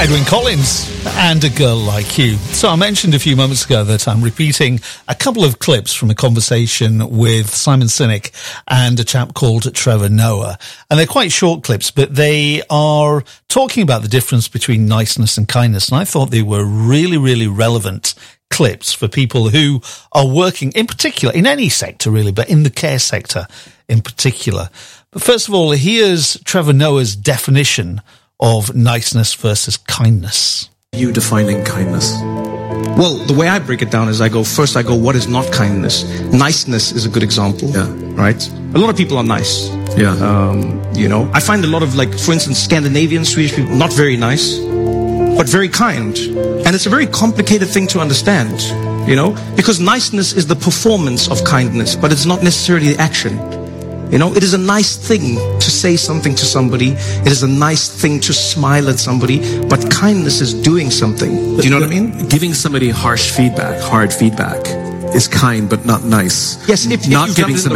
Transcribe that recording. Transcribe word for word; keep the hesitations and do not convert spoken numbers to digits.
Edwyn Collins and A Girl Like You. So I mentioned a few moments ago that I'm repeating a couple of clips from a conversation with Simon Sinek and a chap called Trevor Noah. And they're quite short clips, but they are talking about the difference between niceness and kindness. And I thought they were really, really relevant clips for people who are working, in particular, in any sector really, but in the care sector in particular. But first of all, here's Trevor Noah's definition of niceness versus kindness. You defining kindness? Well, the way I break it down is I go, first I go, what is not kindness? Niceness is a good example, yeah. Right? A lot of people are nice. Yeah. Um, you know, I find a lot of, like, for instance, Scandinavian, Swedish people, not very nice, but very kind. And it's a very complicated thing to understand, you know, because niceness is the performance of kindness, but it's not necessarily the action. You know, it is a nice thing to say something to somebody. It is a nice thing to smile at somebody. But kindness is doing something. Do you know what I mean? Giving somebody harsh feedback, hard feedback, is kind but not nice. Yes, if, if not you've giving done it in the